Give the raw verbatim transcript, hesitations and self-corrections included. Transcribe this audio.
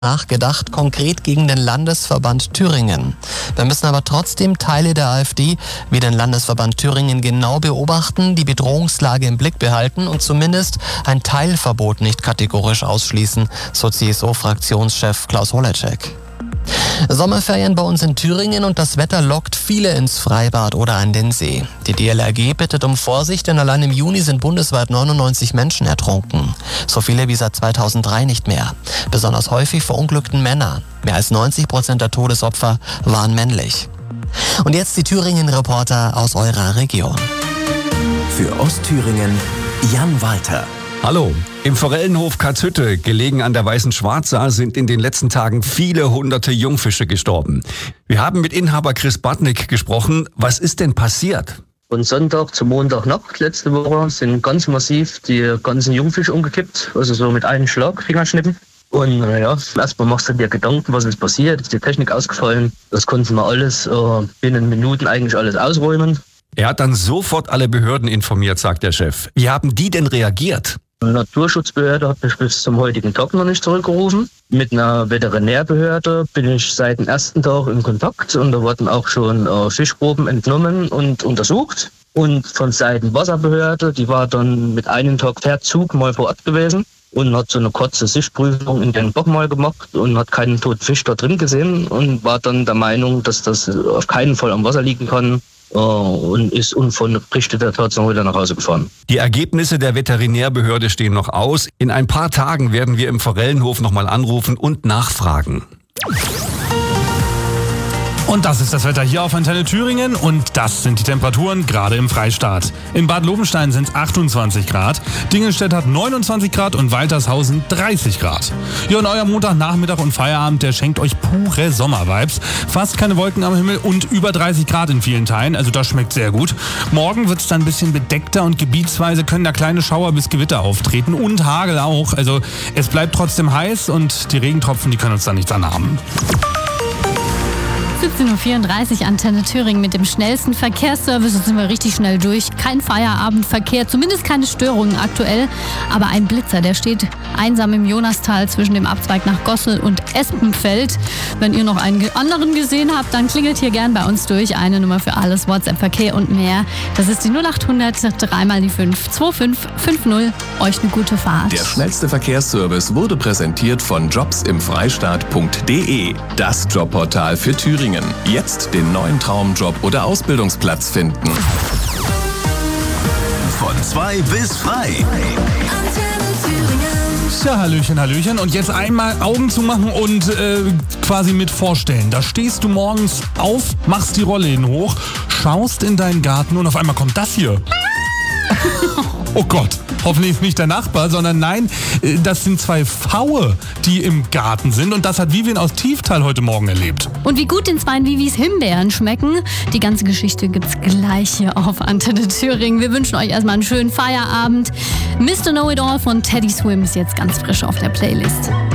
nachgedacht, konkret gegen den Landesverband Thüringen. Wir müssen aber trotzdem Teile der AfD wie den Landesverband Thüringen genau beobachten, die Bedrohungslage im Blick behalten und zumindest ein Teilverbot nicht kategorisch ausschließen, so C S U-Fraktionschef Klaus Holecek. Sommerferien bei uns in Thüringen und das Wetter lockt viele ins Freibad oder an den See. Die D L R G bittet um Vorsicht, denn allein im Juni sind bundesweit neunundneunzig Menschen ertrunken. So viele wie seit zweitausenddrei nicht mehr. Besonders häufig verunglückten Männer. Mehr als neunzig Prozent der Todesopfer waren männlich. Und jetzt die Thüringen-Reporter aus eurer Region. Für Ostthüringen Jan Walter. Hallo. Im Forellenhof Katzhütte, gelegen an der Weißen Schwarza, sind in den letzten Tagen viele hunderte Jungfische gestorben. Wir haben mit Inhaber Chris Bartnick gesprochen. Was ist denn passiert? Von Sonntag zu Montagnacht letzte Woche sind ganz massiv die ganzen Jungfische umgekippt, also so mit einem Schlag, Fingerschnippen. Und naja, erstmal machst du dir Gedanken, was ist passiert, ist die Technik ausgefallen. Das konnten wir alles äh, binnen Minuten eigentlich alles ausräumen. Er hat dann sofort alle Behörden informiert, sagt der Chef. Wie haben die denn reagiert? Die Naturschutzbehörde hat mich bis zum heutigen Tag noch nicht zurückgerufen. Mit einer Veterinärbehörde bin ich seit dem ersten Tag in Kontakt und da wurden auch schon äh, Fischproben entnommen und untersucht. Und von Seiten Wasserbehörde, die war dann mit einem Tag Verzug mal vor Ort gewesen und hat so eine kurze Sichtprüfung in den Bock mal gemacht und hat keinen toten Fisch da drin gesehen und war dann der Meinung, dass das auf keinen Fall am Wasser liegen kann. Und ist unverrichteter Tatsache wieder nach Hause gefahren. Die Ergebnisse der Veterinärbehörde stehen noch aus. In ein paar Tagen werden wir im Forellenhof nochmal anrufen und nachfragen. Und das ist das Wetter hier auf Antenne Thüringen und das sind die Temperaturen gerade im Freistaat. In Bad Lobenstein sind es achtundzwanzig Grad, Dingelstedt hat neunundzwanzig Grad und Waltershausen dreißig Grad. Ja, und euer Montagnachmittag und Feierabend, der schenkt euch pure Sommervibes. Fast keine Wolken am Himmel und über dreißig Grad in vielen Teilen, also das schmeckt sehr gut. Morgen wird es dann ein bisschen bedeckter und gebietsweise können da kleine Schauer bis Gewitter auftreten und Hagel auch. Also es bleibt trotzdem heiß und die Regentropfen, die können uns da nichts anhaben. siebzehn Uhr vierunddreißig Antenne Thüringen mit dem schnellsten Verkehrsservice. Jetzt sind wir richtig schnell durch. Kein Feierabendverkehr, zumindest keine Störungen aktuell. Aber ein Blitzer, der steht einsam im Jonastal zwischen dem Abzweig nach Gossel und Espenfeld. Wenn ihr noch einen anderen gesehen habt, dann klingelt hier gern bei uns durch. Eine Nummer für alles, WhatsApp-Verkehr und mehr. Das ist die null acht hundert drei mal die fünf zwei fünf fünf null. Euch eine gute Fahrt. Der schnellste Verkehrsservice wurde präsentiert von jobsimfreistaat punkt de. Das Jobportal für Thüringen. Jetzt den neuen Traumjob oder Ausbildungsplatz finden. Von zwei bis frei. Ja, Hallöchen, Hallöchen. Und jetzt einmal Augen zumachen und äh, quasi mit vorstellen. Da stehst du morgens auf, machst die Rollläden hoch, schaust in deinen Garten und auf einmal kommt das hier. Oh Gott, hoffentlich ist nicht der Nachbar, sondern nein, das sind zwei Pfaue, die im Garten sind und das hat Vivian aus Tieftal heute Morgen erlebt. Und wie gut den zwei Vivis Himbeeren schmecken, die ganze Geschichte gibt's gleich hier auf Antenne Thüringen. Wir wünschen euch erstmal einen schönen Feierabend. Mister Know-It-All von Teddy Swims jetzt ganz frisch auf der Playlist.